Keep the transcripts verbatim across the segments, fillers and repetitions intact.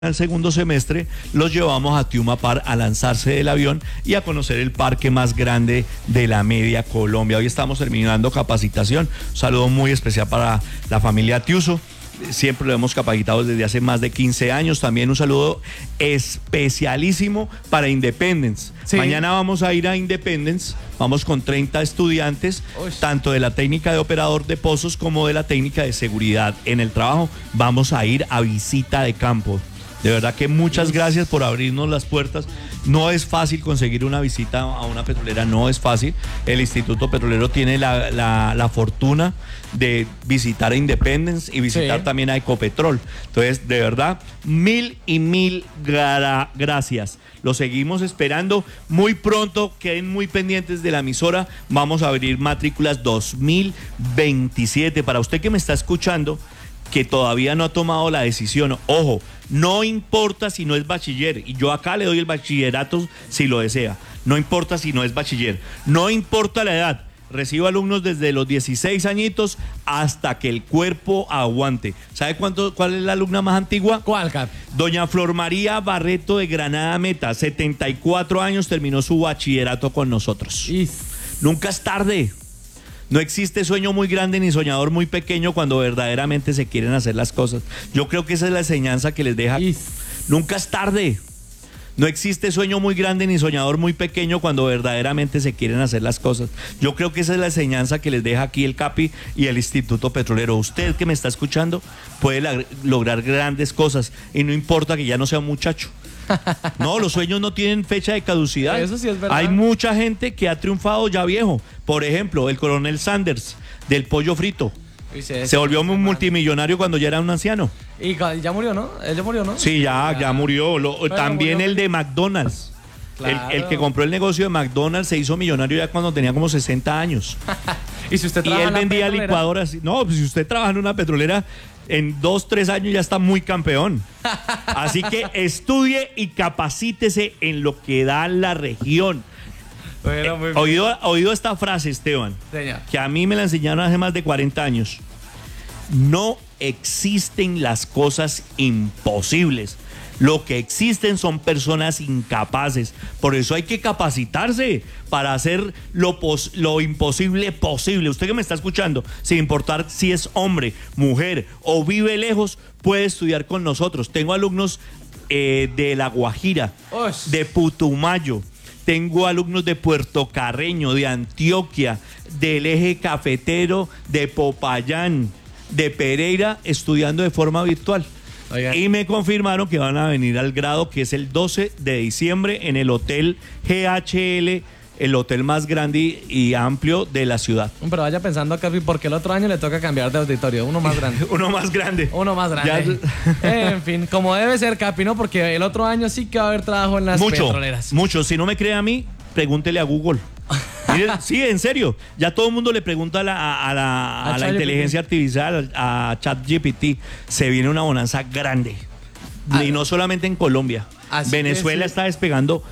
Al segundo semestre los llevamos a Tiuma Park a lanzarse del avión y a conocer el parque más grande de la media Colombia. Hoy estamos terminando capacitación. Un saludo muy especial para la familia Tiuso. Siempre lo hemos capacitado desde hace más de quince años. También un saludo especialísimo para Independence. Sí. Mañana vamos a ir a Independence. Vamos con treinta estudiantes, Uy. tanto de la técnica de operador de pozos como de la técnica de seguridad en el trabajo. Vamos a ir a visita de campo. De verdad que muchas gracias por abrirnos las puertas. No es fácil conseguir una visita a una petrolera, no es fácil. El Instituto Petrolero tiene la, la, la fortuna de visitar a Independence y visitar sí. también a Ecopetrol. Entonces, de verdad, mil y mil gra gracias. Lo seguimos esperando muy pronto. Queden muy pendientes de la emisora. Vamos a abrir matrículas dos mil veintisiete. Para usted que me está escuchando, que todavía no ha tomado la decisión, ojo, no importa si no es bachiller, y yo acá le doy el bachillerato si lo desea, no importa si no es bachiller, no importa la edad, recibo alumnos desde los dieciséis añitos hasta que el cuerpo aguante. ¿Sabe cuánto, cuál es la alumna más antigua? ¿Cuál, Cap? Doña Flor María Barreto de Granada Meta, setenta y cuatro años, terminó su bachillerato con nosotros. Is. Nunca es tarde. No existe sueño muy grande ni soñador muy pequeño cuando verdaderamente se quieren hacer las cosas. Yo creo que esa es la enseñanza que les deja. Is. Nunca es tarde. No existe sueño muy grande ni soñador muy pequeño cuando verdaderamente se quieren hacer las cosas. Yo creo que esa es la enseñanza que les deja aquí el CAPI y el Instituto Petrolero. Usted que me está escuchando puede lograr grandes cosas y no importa que ya no sea un muchacho. No, los sueños no tienen fecha de caducidad. Eso sí es verdad. Hay mucha gente que ha triunfado ya viejo. Por ejemplo, el coronel Sanders del pollo frito. Uy, se, se volvió un multimillonario cuando ya era un anciano. Y ya murió, ¿no? Él ya murió, ¿no? Sí, ya, ya, ya murió. Lo, también murió. El de McDonald's. Claro. El, el que compró el negocio de McDonald's se hizo millonario ya cuando tenía como sesenta años. ¿Y si usted y él vendía licuadoras. No, pues si usted trabaja en una petrolera, en dos, tres años ya está muy campeón. Así que estudie y capacítese en lo que da la región. Bueno, muy eh, oído, oído esta frase, Esteban, Señor. Que a mí me la enseñaron hace más de cuarenta años. No existen las cosas imposibles. Lo que existen son personas incapaces. Por eso hay que capacitarse para hacer lo, pos lo imposible posible. Usted que me está escuchando, sin importar si es hombre, mujer o vive lejos, puede estudiar con nosotros. Tengo alumnos eh, de La Guajira, Ush. de Putumayo. Tengo alumnos de Puerto Carreño, de Antioquia, del eje cafetero, de Popayán, de Pereira, estudiando de forma virtual. Oigan. Y me confirmaron que van a venir al grado que es el doce de diciembre en el Hotel G H L, el hotel más grande y amplio de la ciudad. Pero vaya pensando, Capi, porque el otro año le toca cambiar de auditorio, uno más grande. Uno más grande. Uno más grande. Ya... En fin, como debe ser, Capi, ¿no? Porque el otro año sí que va a haber trabajo en las mucho, petroleras. Mucho. Si no me cree a mí, pregúntele a Google. Miren, sí, en serio. Ya todo el mundo le pregunta a la, a, a la, a a la inteligencia artificial, a ChatGPT. Se viene una bonanza grande. Ah, y no solamente en Colombia. Venezuela sí. está despegando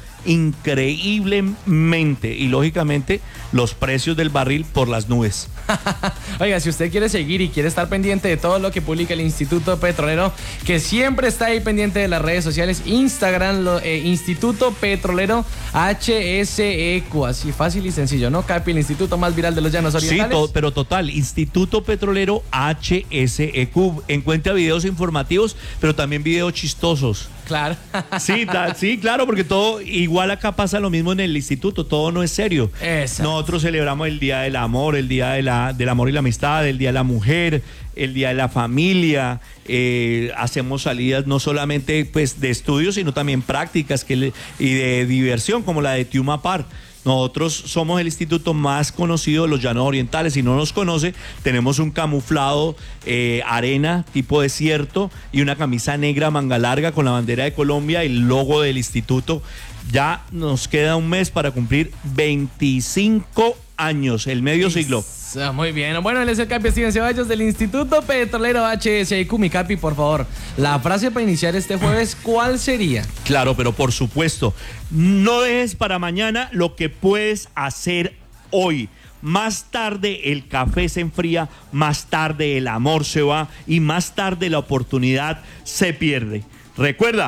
increíblemente y lógicamente los precios del barril por las nubes. Oiga, si usted quiere seguir y quiere estar pendiente de todo lo que publica el Instituto Petrolero, que siempre está ahí pendiente de las redes sociales, Instagram, lo, eh, Instituto Petrolero H S E Q, así fácil y sencillo, ¿no, Capi? El instituto más viral de los Llanos Orientales. Sí, to pero total, Instituto Petrolero H S E Q. Encuentra videos informativos, pero también videos chistosos. Claro. Sí, da, sí, claro, porque todo, igual acá pasa lo mismo en el instituto, todo no es serio. Exacto. Nosotros celebramos el Día del Amor, el Día de la, del Amor y la Amistad, el Día de la Mujer, el Día de la Familia, eh, hacemos salidas no solamente pues, de estudios, sino también prácticas que le, y de diversión, como la de Tiuma Park. Nosotros somos el instituto más conocido de los Llanos Orientales. Si no nos conoce, tenemos un camuflado eh, arena tipo desierto y una camisa negra manga larga con la bandera de Colombia y el logo del instituto. Ya nos queda un mes para cumplir veinticinco años, el medio siglo. Muy bien. Bueno, él es el Capi Steven Ceballos del Instituto Petrolero H S E Q. Mi Capi, por favor, la frase para iniciar este jueves, ¿cuál sería? Claro, pero por supuesto, no dejes para mañana lo que puedes hacer hoy. Más tarde el café se enfría, más tarde el amor se va y más tarde la oportunidad se pierde. Recuerda,